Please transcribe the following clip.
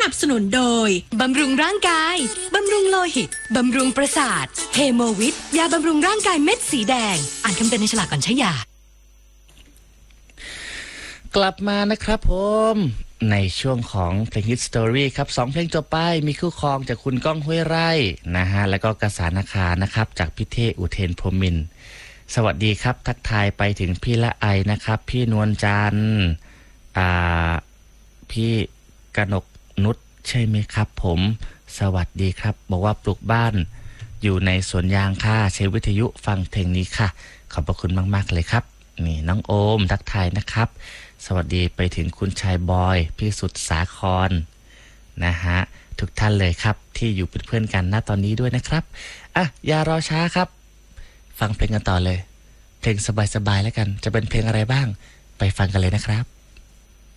นับสนุนโดยบำรุงร่างกายบำรุงโลหิตบำรุงประสาทเฮโมวิทยาบำรุงร่างกายเม็ดสีแดงอ่านคำเตือนในฉลากก่อนใช้ยากลับมานะครับผมในช่วงของเพลงฮิตสตอรี่ครับ2เพลงจบไปมีคู่ครองจากคุณก้องห้วยไร่นะฮะแล้วก็กษานาคานะครับจากพี่เทอุเทนพรหมินทร์สวัสดีครับทักทายไปถึงพี่ละไอนะครับพี่นวลจันทร์พี่กนกนุชใช่ไหมครับผมสวัสดีครับบอกว่าปลูกบ้านอยู่ในสวนยางค่ะใช้วิทยุฟังเพลงนี้ค่ะขอบพระคุณมากๆเลยครับนี่น้องโอมทักทายนะครับสวัสดีไปถึงคุณชายบอยพี่สุดสาครนะฮะทุกท่านเลยครับที่อยู่เป็นเพื่อนกันณตอนนี้ด้วยนะครับอย่ารอช้าครับฟังเพลงกันต่อเลยเพลงสบายๆแล้วกันจะเป็นเพลงอะไรบ้างไปฟังกันเลยนะครับ